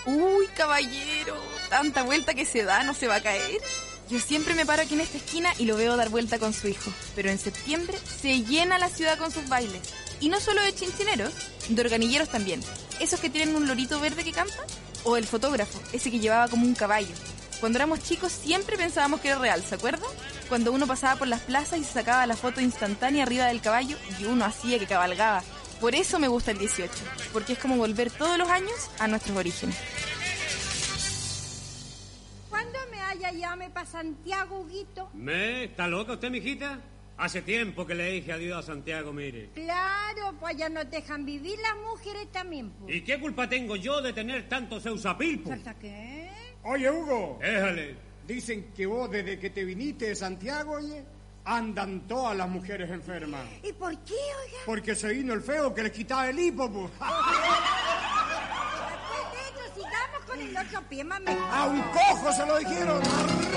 Uy, caballero, tanta vuelta que se da, ¿no se va a caer? Yo siempre me paro aquí en esta esquina y lo veo dar vuelta con su hijo. Pero en septiembre se llena la ciudad con sus bailes. Y no solo de chinchineros, de organilleros también. Esos que tienen un lorito verde que canta. O el fotógrafo, ese que llevaba como un caballo. Cuando éramos chicos siempre pensábamos que era real, ¿se acuerdan? Cuando uno pasaba por las plazas y se sacaba la foto instantánea arriba del caballo y uno hacía que cabalgaba. Por eso me gusta el 18, porque es como volver todos los años a nuestros orígenes. ¿Cuándo me llame para Santiago, Huguito? ¿Está loca usted, mijita? Hace tiempo que le dije adiós a Santiago, mire. Claro, pues allá nos dejan vivir las mujeres también, pues. ¿Y qué culpa tengo yo de tener tanto seusapilpo? ¿Hasta qué? Oye, Hugo. Déjale. Dicen que vos, desde que te viniste de Santiago, oye, andan todas las mujeres enfermas. ¿Y por qué, oiga? Porque se vino el feo que les quitaba el hipo, pues. Después de esto, sigamos con el otro pie, más mejor. A un cojo se lo dijeron.